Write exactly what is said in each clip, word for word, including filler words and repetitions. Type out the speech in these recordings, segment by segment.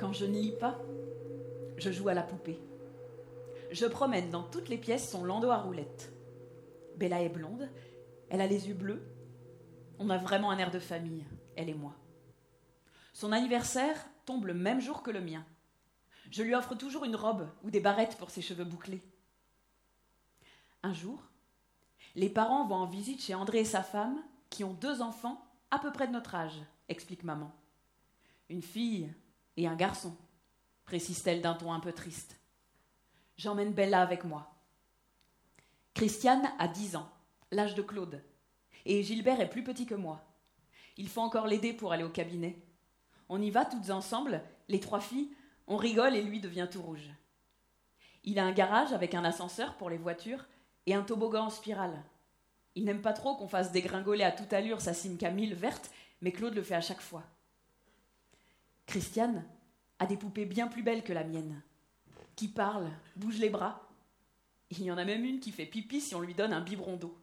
Quand je ne lis pas, je joue à la poupée. Je promène dans toutes les pièces son landau à roulettes. Bella est blonde, elle a les yeux bleus. On a vraiment un air de famille, elle et moi. Son anniversaire tombe le même jour que le mien. Je lui offre toujours une robe ou des barrettes pour ses cheveux bouclés. Un jour, les parents vont en visite chez André et sa femme, qui ont deux enfants à peu près de notre âge, explique maman. Une fille et un garçon, précise-t-elle d'un ton un peu triste. J'emmène Bella avec moi. Christiane a dix ans, l'âge de Claude, et Gilbert est plus petit que moi. Il faut encore l'aider pour aller au cabinet. On y va toutes ensemble, les trois filles, on rigole et lui devient tout rouge. Il a un garage avec un ascenseur pour les voitures et un toboggan en spirale. Il n'aime pas trop qu'on fasse dégringoler à toute allure sa Simca mille verte, mais Claude le fait à chaque fois. Christiane a des poupées bien plus belles que la mienne, qui parlent, bougent les bras. Il y en a même une qui fait pipi si on lui donne un biberon d'eau.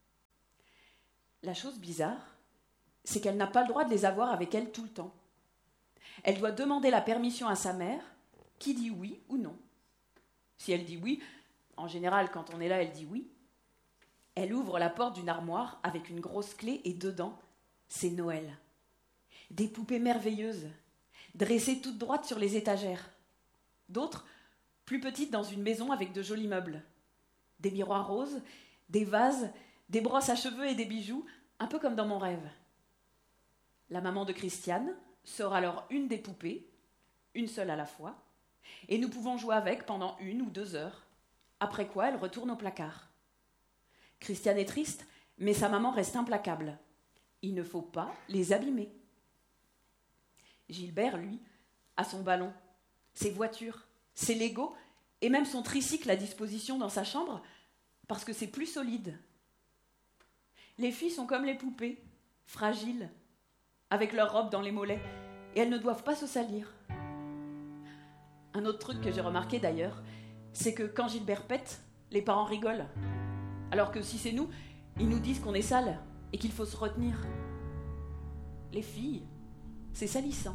La chose bizarre, c'est qu'elle n'a pas le droit de les avoir avec elle tout le temps. Elle doit demander la permission à sa mère, qui dit oui ou non. Si elle dit oui, en général quand on est là elle dit oui, elle ouvre la porte d'une armoire avec une grosse clé et dedans, c'est Noël. Des poupées merveilleuses, dressées toutes droites sur les étagères. D'autres, plus petites dans une maison avec de jolis meubles. Des miroirs roses, des vases, des brosses à cheveux et des bijoux, un peu comme dans mon rêve. La maman de Christiane sort alors une des poupées, une seule à la fois, et nous pouvons jouer avec pendant une ou deux heures, après quoi elle retourne au placard. Christiane est triste, mais sa maman reste implacable. Il ne faut pas les abîmer. Gilbert, lui, a son ballon, ses voitures, ses Legos et même son tricycle à disposition dans sa chambre parce que c'est plus solide. Les filles sont comme les poupées, fragiles, avec leurs robes dans les mollets, et elles ne doivent pas se salir. Un autre truc que j'ai remarqué d'ailleurs, c'est que quand Gilbert pète, les parents rigolent. Alors que si c'est nous, ils nous disent qu'on est sale et qu'il faut se retenir. Les filles, c'est salissant.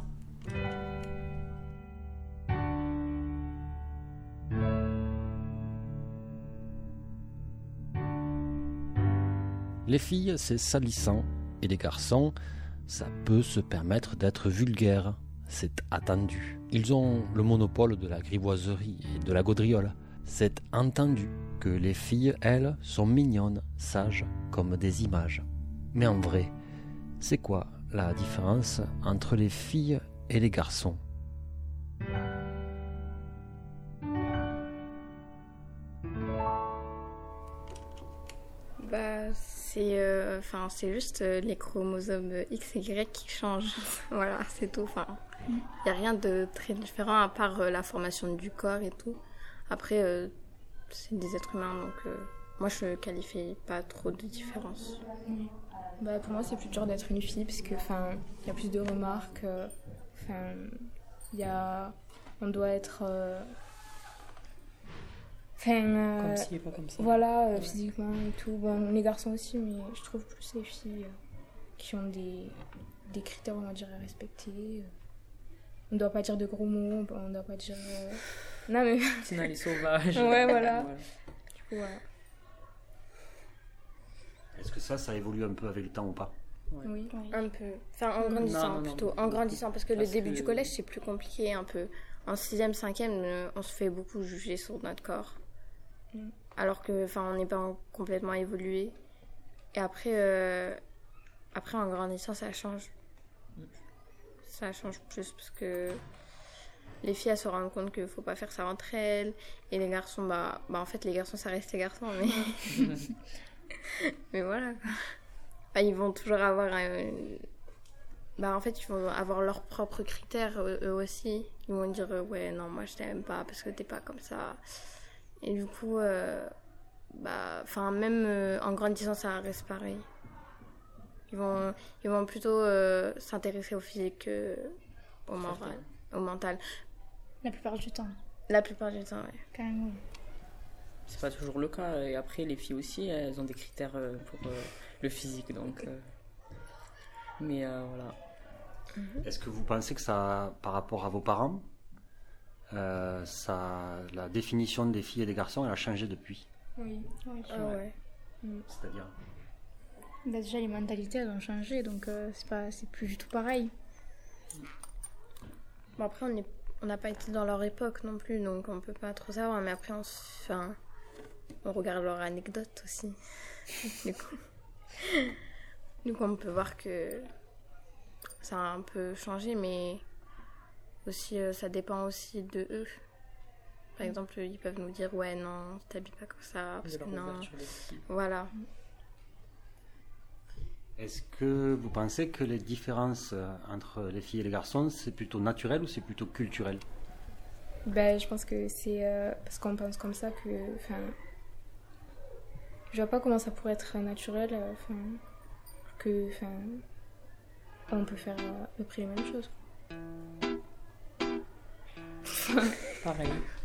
Les filles, c'est salissant, et les garçons, ça peut se permettre d'être vulgaire. C'est attendu. Ils ont le monopole de la grivoiserie et de la gaudriole. C'est entendu que les filles, elles, sont mignonnes, sages, comme des images. Mais en vrai, c'est quoi la différence entre les filles et les garçons ? Bah, c'est, euh, enfin, c'est juste euh, les chromosomes X et Y qui changent. Voilà, c'est tout. Enfin, il n'y a rien de très différent à part euh, la formation du corps et tout. Après, euh, c'est des êtres humains, donc euh, moi, je ne qualifie pas trop de différence. Oui. Bah, pour moi, c'est plus dur d'être une fille parce que, enfin, il y a plus de remarques. Enfin, euh, il y a, on doit être. Euh, Enfin, euh, comme ci et pas comme ça. Voilà, euh, ouais. Physiquement et tout. Bon, les garçons aussi, mais je trouve plus les filles euh, qui ont des, des critères, on va dire, à respecter. On ne doit pas dire de gros mots, on ne doit pas dire... Euh... Non, mais... Sinon, elle est sauvage. Ouais, voilà. voilà. Du coup, voilà. Est-ce que ça, ça évolue un peu avec le temps ou pas ? Ouais. Oui. Un peu. Enfin, en grandissant, non, non, plutôt. Non, en grandissant, parce que parce le début que... du collège, c'est plus compliqué un peu. En sixième, cinquième, on se fait beaucoup juger sur notre corps. Mm. Alors que, enfin, on n'est pas complètement évolué. Et après, euh, après, en grandissant, ça change. Mm. Ça change plus parce que les filles, elles se rendent compte qu'il ne faut pas faire ça entre elles. Et les garçons, bah, bah en fait, les garçons, ça reste les garçons. Mais, mais voilà, quoi. Enfin, ils vont toujours avoir un... Bah, en fait, ils vont avoir leurs propres critères, eux, eux aussi. Ils vont dire, ouais, non, moi, je t'aime pas parce que t'es pas comme ça. Et du coup, euh, bah, enfin, même euh, en grandissant, ça reste pareil. Ils vont, ils vont plutôt euh, s'intéresser au physique qu'au moral, au mental. La plupart du temps. La plupart du temps, oui. Quand même, oui. C'est pas toujours le cas. Et après, les filles aussi, elles ont des critères pour euh, le physique, donc... Euh... Mais euh, voilà. Est-ce que vous pensez que ça, par rapport à vos parents, euh, ça, la définition des filles et des garçons, elle a changé depuis. Oui. Ouais, ah ouais. Mm. C'est-à-dire bah déjà les mentalités elles ont changé, donc euh, c'est pas, c'est plus du tout pareil. Bon après on est, on n'a pas été dans leur époque non plus, donc on peut pas trop savoir. Mais après on, enfin, on regarde leurs anecdotes aussi. du coup, du coup on peut voir que ça a un peu changé, mais aussi euh, ça dépend aussi de eux. Par mmh. exemple, ils peuvent nous dire ouais non, t'habilles pas comme ça, parce que non. Voilà. Est-ce que vous pensez que les différences entre les filles et les garçons, c'est plutôt naturel ou c'est plutôt culturel? Ben, je pense que c'est euh, parce qu'on pense comme ça que, enfin, je vois pas comment ça pourrait être naturel, enfin, euh, que, enfin, on peut faire à peu près les mêmes choses. Pareil.